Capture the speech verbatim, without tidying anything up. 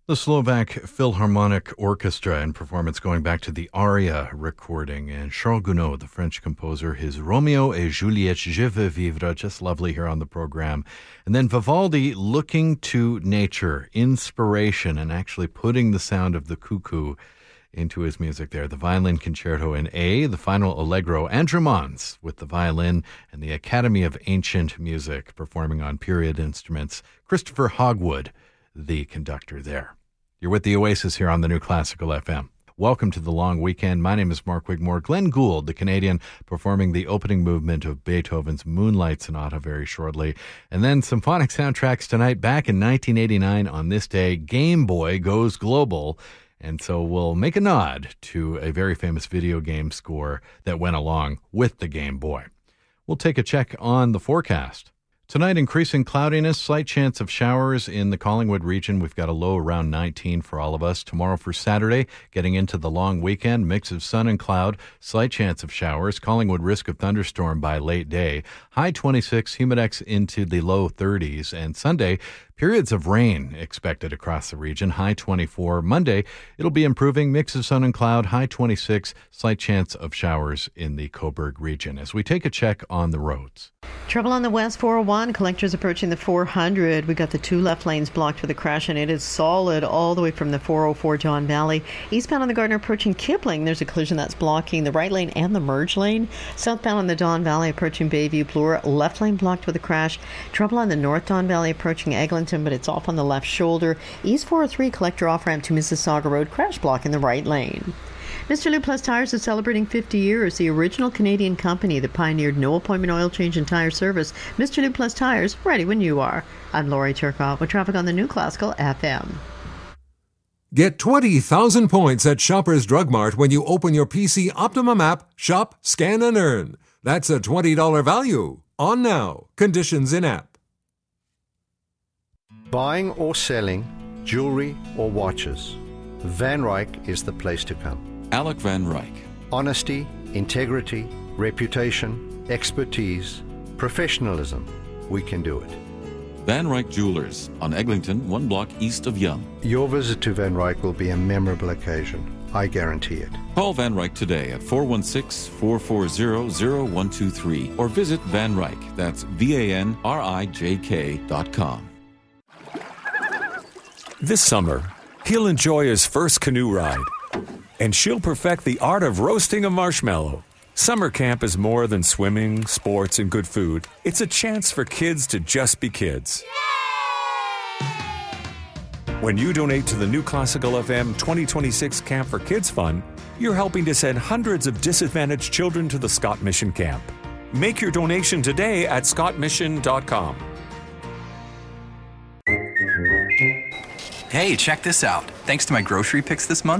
The Slovak Philharmonic Orchestra in performance going back to the Aria recording, and Charles Gounod, the French composer, his Romeo et Juliette, Je veux vivre, just lovely here on the program. And then Vivaldi looking to nature, inspiration, and actually putting the sound of the cuckoo into his music there. The Violin Concerto in A, the final Allegro, Andrew Mons with the violin, and the Academy of Ancient Music performing on period instruments. Christopher Hogwood, the conductor there. You're with the Oasis here on the New Classical F M. Welcome to the long weekend. My name is Mark Wigmore. Glenn Gould, the Canadian, performing the opening movement of Beethoven's Moonlight Sonata very shortly. And then symphonic soundtracks tonight. Back in nineteen eighty-nine on this day, Game Boy goes global. And so we'll make a nod to a very famous video game score that went along with the Game Boy. We'll take a check on the forecast. Tonight, increasing cloudiness, slight chance of showers in the Collingwood region. We've got a low around nineteen for all of us. Tomorrow for Saturday, getting into the long weekend, mix of sun and cloud, slight chance of showers. Collingwood risk of thunderstorm by late day. High twenty-six, humidex into the low thirties. And Sunday, periods of rain expected across the region. High twenty-four. Monday, it'll be improving, mix of sun and cloud. High twenty-six, slight chance of showers in the Cobourg region. As we take a check on the roads. Trouble on the West four oh one, collectors approaching the four hundred. We got the two left lanes blocked for the crash, and it is solid all the way from the four oh four John Valley. Eastbound on the Gardner approaching Kipling, there's a collision that's blocking the right lane and the merge lane. Southbound on the Don Valley approaching Bayview Bloor, left lane blocked with a crash. Trouble on the North Don Valley approaching Eglinton, but it's off on the left shoulder. East four oh three collector off-ramp to Mississauga Road, crash block in the right lane. Mister Lube Plus Tires is celebrating fifty years. The original Canadian company that pioneered no-appointment oil change and tire service. Mister Lube Plus Tires, ready when you are. I'm Lori Turcotte with traffic on the New Classical F M. Get twenty thousand points at Shoppers Drug Mart when you open your P C Optimum app, shop, scan, and earn. That's a twenty dollars value. On now. Conditions in app. Buying or selling jewelry or watches, Van Ryck is the place to come. Alec Van Ryck. Honesty, integrity, reputation, expertise, professionalism. We can do it. Van Ryck Jewelers on Eglinton, one block east of Yonge. Your visit to Van Ryck will be a memorable occasion. I guarantee it. Call Van Ryck today at four one six, four four zero, zero one two three or visit Van Ryck. That's V A N R I J K dot com. This summer, he'll enjoy his first canoe ride, and she'll perfect the art of roasting a marshmallow. Summer camp is more than swimming, sports, and good food. It's a chance for kids to just be kids. When you donate to the New Classical F M twenty twenty-six Camp for Kids Fund, you're helping to send hundreds of disadvantaged children to the Scott Mission Camp. Make your donation today at scott mission dot com. Hey, check this out. Thanks to my grocery picks this month,